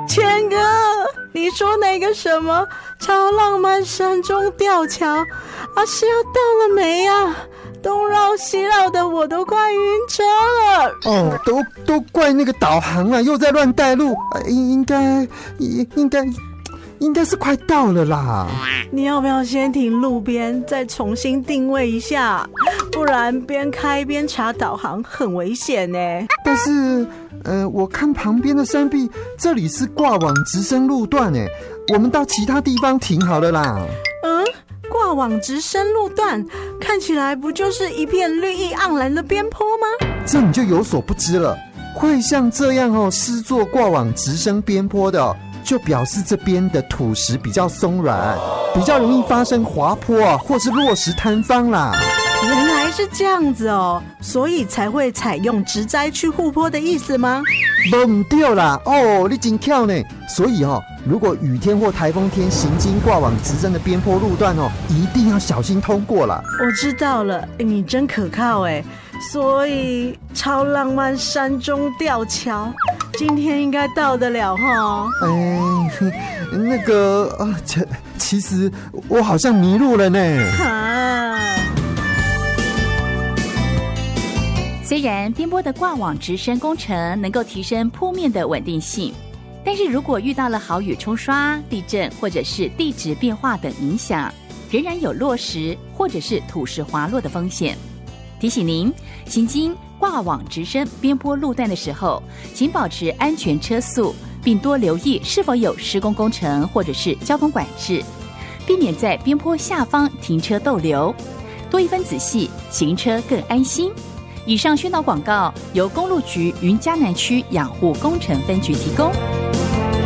谦哥，你说那个什么超浪漫山中吊桥啊，是要到了没啊？东绕西绕的，我都快晕车了。 哦，都怪那个导航啊，又在乱带路。应该是快到了啦。 你要不要先停路边，再重新定位一下？不然边开边查导航很危险呢。 但是，我看旁边的山壁，这里是挂网直升路段诶，我们到其他地方停好了啦。 挂网直升路段看起来不就是一片绿意盎然的边坡吗？ 这你就有所不知了，会像这样施作挂网直升边坡的就表示这边的土石比较松软，比较容易发生滑坡或是落石坍方啦。 原来是这样子哦，所以才会采用植栽去护坡的意思吗？ 不对啦，你真巧呢。所以如果雨天或台风天行经挂网直升的边坡路段一定要小心通过啦。 我知道了，你真可靠哎。所以超浪漫山中吊桥今天应该到得了齁。 那个其实我好像迷路了呢。 虽然边坡的挂网直升工程能够提升坡面的稳定性，但是如果遇到了豪雨冲刷、地震或者是地质变化等影响，仍然有落石或者是土石滑落的风险。提醒您，行经挂网直升边坡路段的时候，请保持安全车速，并多留意是否有施工工程或者是交通管制，避免在边坡下方停车逗留。多一分仔细，行车更安心。以上宣导广告由公路局云嘉南区养护工程分局提供。